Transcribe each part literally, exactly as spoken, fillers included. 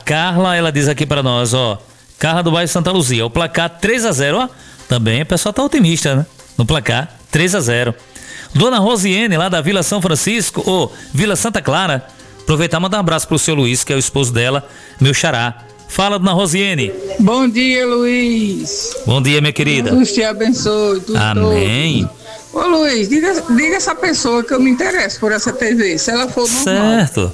Carla, ela diz aqui pra nós, ó. Carla do bairro Santa Luzia. O placar três a zero, ó. Também o pessoal tá otimista, né? No placar três a zero. Dona Rosiane, lá da Vila São Francisco, ou Vila Santa Clara. Aproveitar e mandar um abraço pro seu Luiz, que é o esposo dela, meu xará. Fala, Dona Rosiane. Bom dia, Luiz. Bom dia, minha querida. Deus te abençoe. Tudo Amém. Todo. Ô, Luiz, diga, diga essa pessoa que eu me interesso por essa T V, se ela for normal. Certo.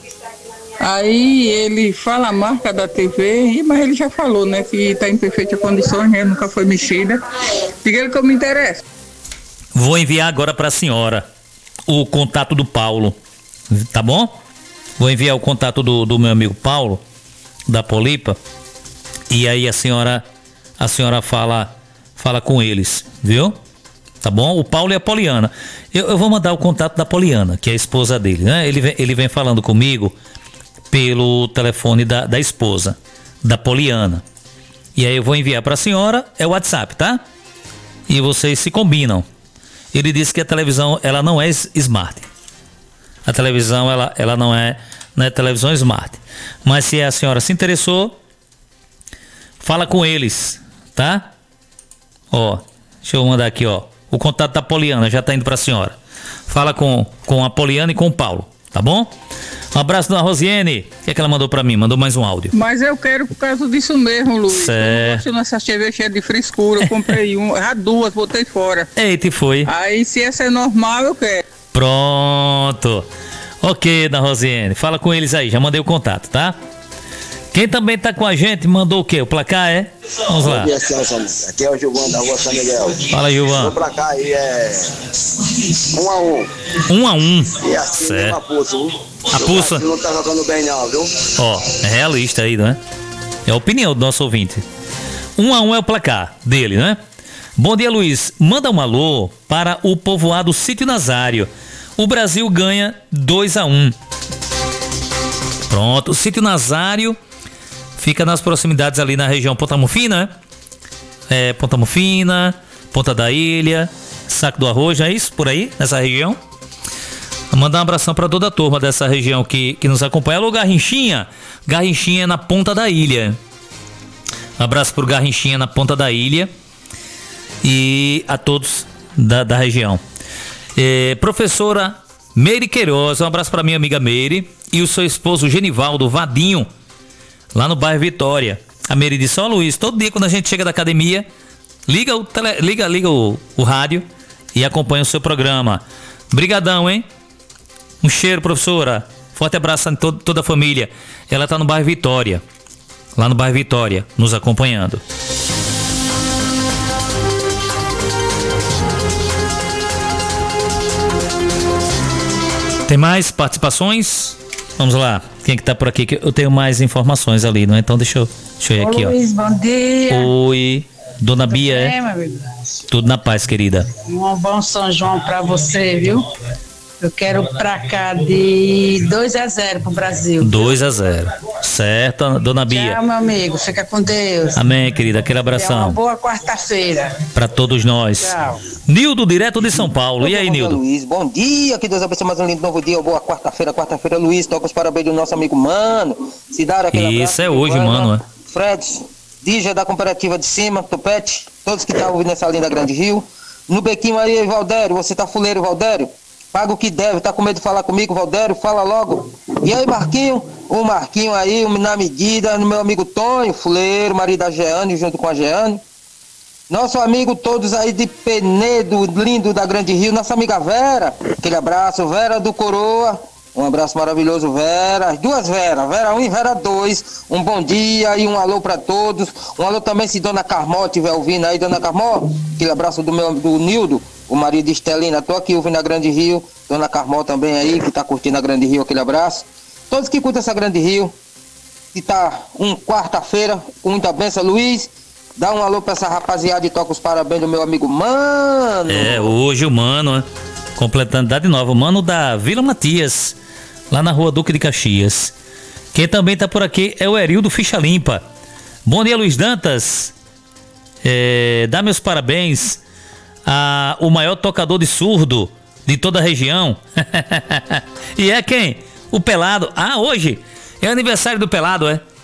Aí ele fala a marca da T V, mas ele já falou, né, que está em perfeitas condições, né, nunca foi mexida. Diga ele que eu me interesso. Vou enviar agora para a senhora o contato do Paulo, tá bom? Vou enviar o contato do, do meu amigo Paulo, da Polipa, e aí a senhora, a senhora fala, fala com eles, viu? Tá bom? O Paulo e a Poliana. Eu, eu vou mandar o contato da Poliana, que é a esposa dele, né? Ele vem, ele vem falando comigo pelo telefone da, da esposa, da Poliana. E aí eu vou enviar para a senhora, é o WhatsApp, tá? E vocês se combinam. Ele disse que a televisão, ela não é smart. A televisão, ela, ela não é, não é televisão smart. Mas se a senhora se interessou, fala com eles, tá? Ó, deixa eu mandar aqui, ó. O contato da Poliana já tá indo para a senhora. Fala com, com a Poliana e com o Paulo, tá bom? Um abraço da Rosiane. O que é que ela mandou pra mim? Mandou mais um áudio. Mas eu quero por causa disso mesmo, Luiz. Certo. Eu não gosto dessa T V cheia de frescura. Eu comprei um, já duas, botei fora. Eita, e foi. Aí se essa é normal, eu quero. Pronto. Ok, da Rosiane. Fala com eles aí, já mandei o contato, tá? Quem também tá com a gente mandou o quê? O placar é? Vamos lá. Bom dia, Celso. Aqui é o Gilvan da Rua São Miguel. Fala, Gilvan. O placar aí é um a um. Um a um. E assim certo. a pulsa, viu? A pulsa. Não tá jogando bem não, viu? Ó, é realista aí, não é? É a opinião do nosso ouvinte. Um a um é o placar dele, né? Bom dia, Luiz. Manda um alô para o povoado Sítio Nazário. O Brasil ganha dois a um. Pronto. O Sítio Nazário fica nas proximidades ali na região Ponta Mufina, é, Ponta Mufina, Ponta da Ilha, Saco do Arroz, é isso? Por aí, nessa região? Vou mandar um abração para toda a turma dessa região que, que nos acompanha. Alô, Garrinchinha. Garrinchinha na Ponta da Ilha. Um abraço pro Garrinchinha na Ponta da Ilha e a todos da, da região. É, professora Meire Queiroz, um abraço para minha amiga Meire e o seu esposo Genivaldo Vadinho, lá no bairro Vitória. A Meire disse: ó, Luiz, todo dia quando a gente chega da academia, liga o, tele, liga, liga o, o rádio e acompanha o seu programa. Brigadão, hein? Um cheiro, professora. Forte abraço a todo, toda a família. Ela tá no bairro Vitória, lá no bairro Vitória, nos acompanhando. Tem mais participações? Vamos lá. Quem é que tá por aqui? Que eu tenho mais informações ali, não é? Então deixa eu, deixa eu ir aqui, Ô, ó. Luiz, bom dia. Oi, Dona Bia, é? Meu amigo? Tudo na paz, querida. Um bom São João pra você, viu? Eu quero pra cá de dois a zero pro Brasil. dois a zero. Certo, Dona Bia? Tchau, meu amigo. Fica com Deus. Amém, querida. Aquele Uma abração boa quarta-feira. pra todos nós. Tchau. Nildo, direto de São Paulo. E aí, Bom dia, Nildo? Luiz, bom dia, que Deus abençoe mais um lindo novo dia, boa quarta-feira, quarta-feira, Luiz, toca os parabéns do nosso amigo Mano, Cidade, aquele abraço. Isso é hoje, Mano, é? Fred, D J da Cooperativa de Cima, Topete, todos que estão ouvindo essa linda Grande Rio, no Bequinho aí, Valdério, você tá fuleiro, Valdério? Paga o que deve, tá com medo de falar comigo, Valdério? Fala logo. E aí, Marquinho? O Marquinho aí, na medida, no meu amigo Tonho, fuleiro, marido da Jeane, junto com a Jeane. Nosso amigo todos aí de Penedo, lindo da Grande Rio, nossa amiga Vera, aquele abraço, Vera do Coroa, um abraço maravilhoso, Vera, as duas Vera, Vera um e Vera dois, um bom dia e um alô pra todos, um alô também se Dona Carmó estiver ouvindo aí, Dona Carmó, aquele abraço do meu, do Nildo, o marido de Estelina, tô aqui ouvindo a Grande Rio, Dona Carmó também aí, que tá curtindo a Grande Rio, aquele abraço, todos que curtem essa Grande Rio, que tá um quarta-feira, com muita bênção, Luiz. Dá um alô pra essa rapaziada e toca os parabéns do meu amigo Mano. É, hoje o Mano, né? Completando idade nova, o Mano da Vila Matias, lá na rua Duque de Caxias. Quem também tá por aqui é o Erildo Ficha Limpa. Bom dia, Luiz Dantas. É, dá meus parabéns a o maior tocador de surdo de toda a região. E é quem? O Pelado. Ah, hoje é aniversário do Pelado, é?